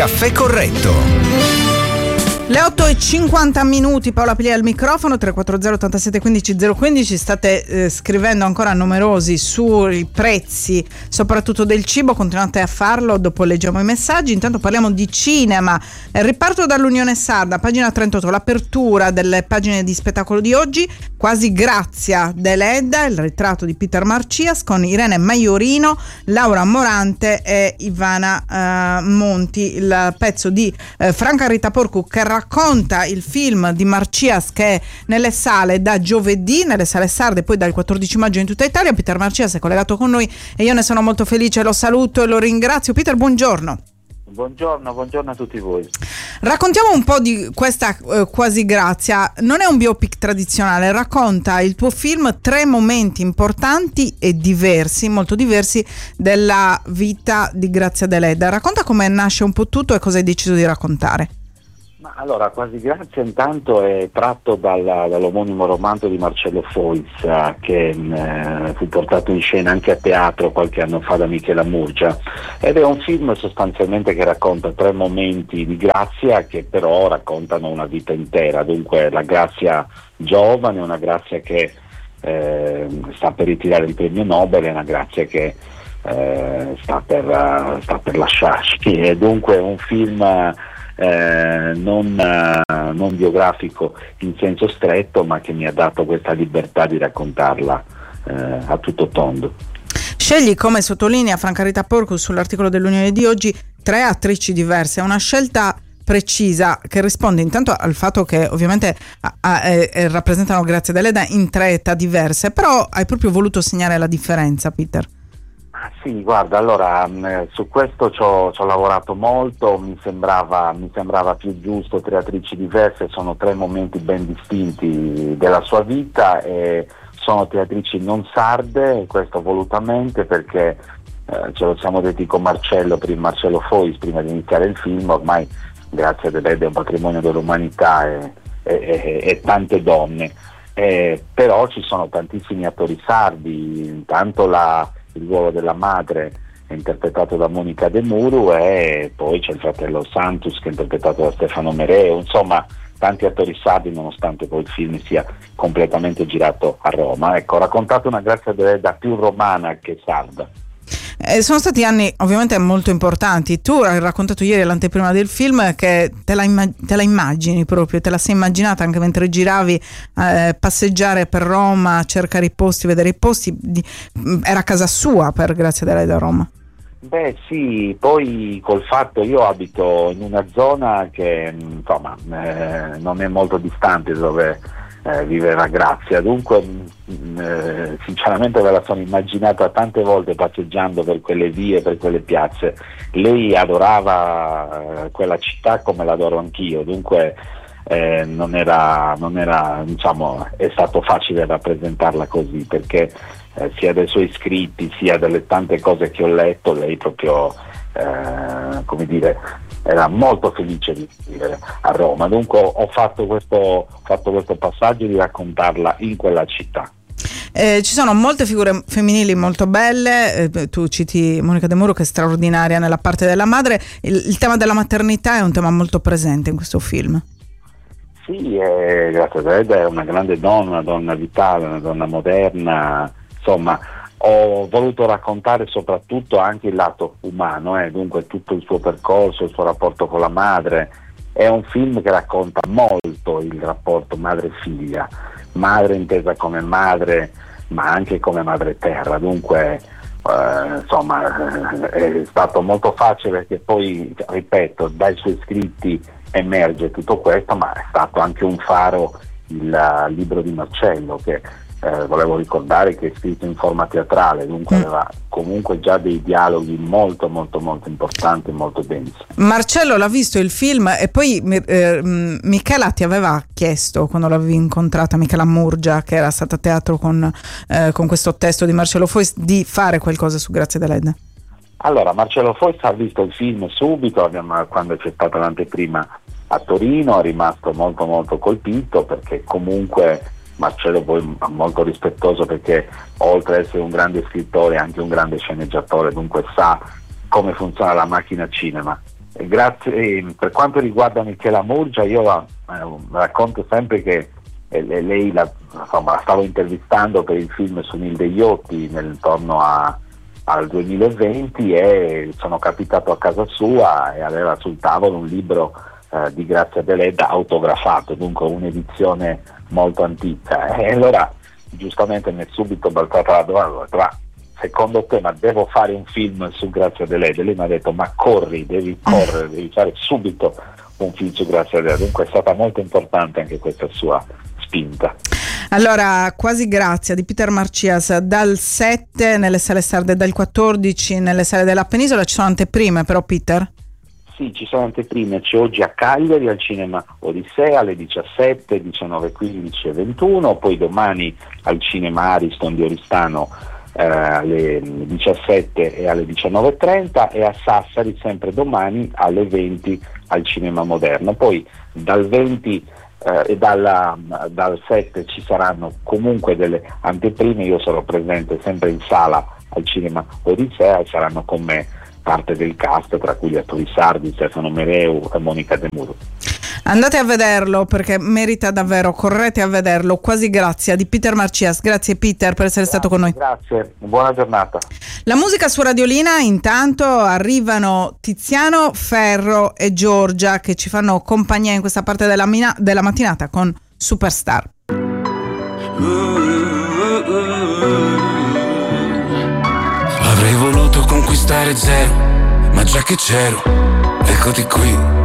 Caffè Corretto. Le 8:50, Paola Piglia al microfono, 340 87 15 015. State scrivendo ancora numerosi sui prezzi, soprattutto del cibo, continuate a farlo, dopo leggiamo i messaggi. Intanto parliamo di cinema. Riparto dall'Unione Sarda, pagina 38, l'apertura delle pagine di spettacolo di oggi, Quasi Grazia Deledda, il ritratto di Peter Marcias con Irene Maiorino, Laura Morante e Ivana Monti, il pezzo di Franca Rita Porcu che racconta il film di Marcias che è nelle sale da giovedì, nelle sale sarde, poi dal 14 maggio in tutta Italia. Peter Marcias è collegato con noi e io ne sono molto felice, lo saluto e lo ringrazio. Peter, buongiorno. Buongiorno a tutti voi. Raccontiamo un po' di questa Quasi Grazia. Non è un biopic tradizionale, racconta il tuo film 3 momenti importanti e diversi, molto diversi, della vita di Grazia Deledda. Racconta come nasce un po' tutto e cosa hai deciso di raccontare. Ma allora, Quasi Grazia intanto è tratto dall'omonimo romanzo di Marcello Foix, che fu portato in scena anche a teatro qualche anno fa da Michela Murgia, ed è un film sostanzialmente che racconta 3 momenti di Grazia che però raccontano una vita intera. Dunque la Grazia giovane, una Grazia che sta per ritirare il premio Nobel, e una Grazia che sta per lasciarci. E dunque è un film non biografico in senso stretto, ma che mi ha dato questa libertà di raccontarla a tutto tondo. Scegli, come sottolinea Franca Rita Porcu sull'articolo dell'Unione di oggi, 3 attrici diverse. È una scelta precisa che risponde intanto al fatto che ovviamente rappresentano Grazia Deledda in 3 età diverse, però hai proprio voluto segnare la differenza, Peter. Sì, guarda, allora su questo ci ho lavorato molto, mi sembrava più giusto 3 attrici diverse, sono 3 momenti ben distinti della sua vita e sono 3 attrici non sarde, questo volutamente perché ce lo siamo detti con Marcello Foix prima di iniziare il film. Ormai Grazia Deledda è un patrimonio dell'umanità e tante donne, però ci sono tantissimi attori sardi. Intanto il ruolo della madre è interpretato da Monica De Muru, e poi c'è il fratello Santus che è interpretato da Stefano Mereo. Insomma, tanti attori sardi, nonostante poi il film sia completamente girato a Roma. Ecco, ho raccontato una Grazia Deledda più romana che sarda. Sono stati anni ovviamente molto importanti. Tu hai raccontato ieri all'anteprima del film che te la immagini proprio, te la sei immaginata anche mentre giravi, passeggiare per Roma, cercare i posti, vedere i posti. Era casa sua per Grazia Deledda a Roma? Beh sì, poi col fatto, io abito in una zona che insomma non è molto distante dove viveva Grazia, dunque sinceramente me la sono immaginata tante volte passeggiando per quelle vie, per quelle piazze. Lei adorava quella città come l'adoro anch'io, dunque non era diciamo, è stato facile rappresentarla così, perché sia dai suoi scritti sia delle tante cose che ho letto, lei proprio come dire, era molto felice di vivere a Roma. Dunque ho fatto questo passaggio di raccontarla in quella città. Ci sono molte figure femminili molto belle, tu citi Monica De Muro che è straordinaria nella parte della madre. Il tema della maternità è un tema molto presente in questo film. Sì, Grazia Deledda è una grande donna, una donna vitale, una donna moderna. Insomma, ho voluto raccontare soprattutto anche il lato umano, dunque tutto il suo percorso, il suo rapporto con la madre. È un film che racconta molto il rapporto madre-figlia, madre intesa come madre ma anche come madre terra. Dunque insomma è stato molto facile, perché poi, ripeto, dai suoi scritti emerge tutto questo, ma è stato anche un faro il libro di Marcello, che volevo ricordare che è scritto in forma teatrale, dunque aveva comunque già dei dialoghi molto molto molto importanti e molto densi. Marcello l'ha visto il film e poi Michela ti aveva chiesto, quando l'avevi incontrata, Michela Murgia, che era stata a teatro con questo testo di Marcello Foix, di fare qualcosa su Grazia Deledda. Allora, Marcello Foix ha visto il film subito, quando c'è stata l'anteprima a Torino, è rimasto molto molto colpito, perché comunque Marcello poi è molto rispettoso, perché oltre ad essere un grande scrittore è anche un grande sceneggiatore, dunque sa come funziona la macchina cinema. Grazie. Per quanto riguarda Michela Murgia, io racconto sempre che lei la stavo intervistando per il film su Nilde Iotti intorno al 2020 e sono capitato a casa sua e aveva sul tavolo un libro di Grazia Deledda autografato, dunque un'edizione molto antica, e allora giustamente mi è subito balzata la domanda: secondo te, ma devo fare un film su Grazia Deledda? E lei mi ha detto: ma corri, devi correre, devi fare subito un film su Grazia Deledda. Dunque è stata molto importante anche questa sua spinta. Allora, Quasi Grazia di Peter Marcias, dal 7 nelle sale sarde, dal 14 nelle sale della Penisola. Ci sono anteprime però, Peter? Sì, ci sono anteprime, c'è oggi a Cagliari al Cinema Odissea alle 17, 19:15 e 21, poi domani al Cinema Ariston di Oristano alle 17 e alle 19:30, e a Sassari sempre domani alle 20 al Cinema Moderno. Poi dal 20 e dal 7 ci saranno comunque delle anteprime. Io sarò presente sempre in sala al Cinema Odissea e saranno con me parte del cast, tra cui gli attori sardi Stefano Mereu e Monica De Muro. Andate a vederlo perché merita davvero, correte a vederlo. Quasi Grazia di Peter Marcias. Grazie Peter per essere stato con noi. Grazie, buona giornata. La musica su Radiolina, intanto arrivano Tiziano Ferro e Giorgia che ci fanno compagnia in questa parte della mattinata con Superstar. Avrei voluto conquistare zero, ma già che c'ero, eccoti qui.